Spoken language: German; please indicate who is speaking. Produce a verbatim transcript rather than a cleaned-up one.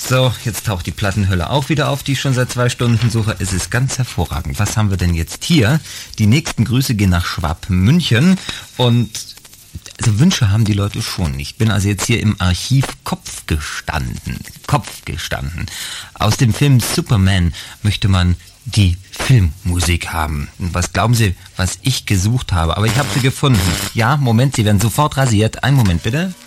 Speaker 1: So, jetzt taucht die Plattenhölle auch wieder auf, die ich schon seit zwei Stunden suche. Es ist ganz hervorragend. Was haben wir denn jetzt hier? Die nächsten Grüße gehen nach Schwabmünchen und also Wünsche haben die Leute schon. Ich bin also jetzt hier im Archiv Kopf gestanden. Kopf gestanden. Aus dem Film Superman möchte man die Filmmusik haben. Und was glauben Sie, was ich gesucht habe? Aber ich habe sie gefunden. Ja, Moment, Sie werden sofort rasiert. Einen Moment bitte.